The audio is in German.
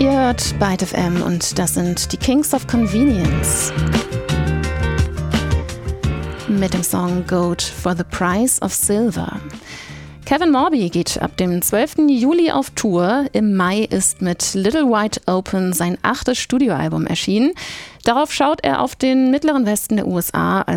Ihr hört Byte FM und das sind die Kings of Convenience mit dem Song Goat for the Price of Silver. Kevin Morby geht ab dem 12. Juli auf Tour. Im Mai ist mit Little Wide Open sein 8. Studioalbum erschienen. Darauf schaut er auf den mittleren Westen der USA,